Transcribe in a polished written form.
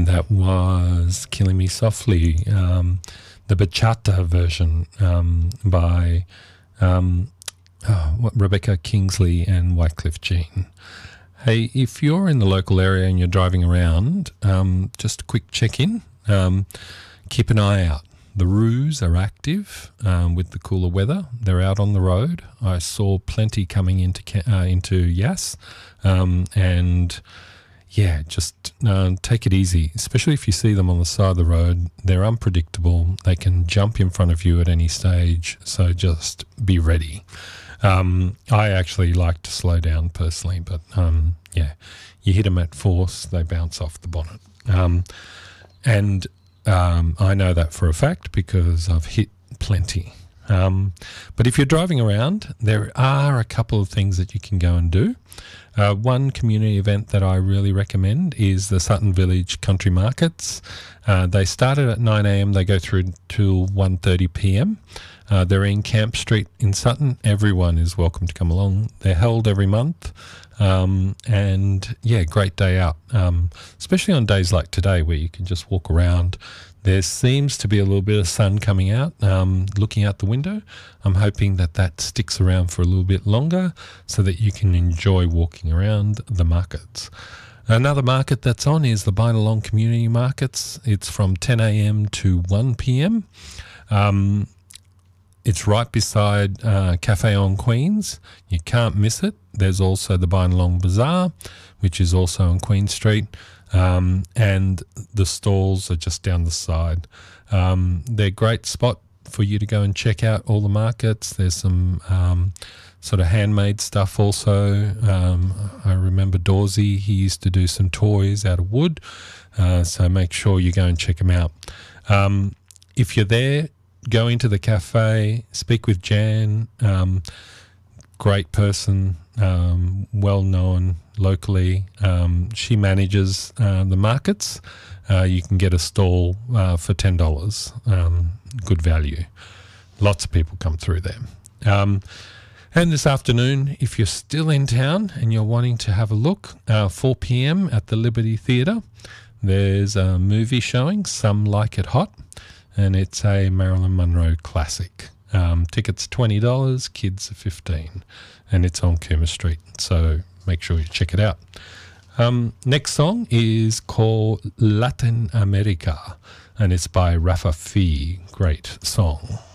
And that was Killing Me Softly, the bachata version by Rebecca Kingsley and Wycliffe Jean. Hey, if you're in the local area and you're driving around, just a quick check-in. Keep an eye out. The roos are active with the cooler weather. They're out on the road. I saw plenty coming into Yass, and yeah, just take it easy, especially if you see them on the side of the road. They're unpredictable. They can jump in front of you at any stage, so just be ready. I actually like to slow down personally, but yeah, you hit them at force, they bounce off the bonnet. I know that for a fact because I've hit plenty. But if you're driving around, there are a couple of things that you can go and do. One community event that I really recommend is the Sutton Village Country Markets. They started at 9 a.m. They go through till 1:30 p.m. They're in Camp Street in Sutton. Everyone is welcome to come along. They're held every month. And yeah, great day out, especially on days like today where you can just walk around. There seems to be a little bit of sun coming out, looking out the window. I'm hoping that sticks around for a little bit longer so that you can enjoy walking around the markets. Another market that's on is the Bynalong Community Markets. It's from 10 a.m. to 1 p.m. It's right beside Cafe on Queens. You can't miss it. There's also the Bynalong Bazaar, which is also on Queen Street. And the stalls are just down the side. They're a great spot for you to go and check out all the markets. There's some sort of handmade stuff also. I remember Dawsey, he used to do some toys out of wood. So make sure you go and check them out. If you're there, go into the cafe, speak with Jan, great person, well known locally. She manages the markets. You can get a stall for $10, good value. Lots of people come through there. And this afternoon, if you're still in town and you're wanting to have a look, 4 p.m. at the Liberty Theatre, there's a movie showing, Some Like It Hot, and it's a Marilyn Monroe classic. Tickets $20, kids are $15, and it's on Cooma Street, so make sure you check it out. Next song is called Latin America, and it's by Rafa Fee. Great song.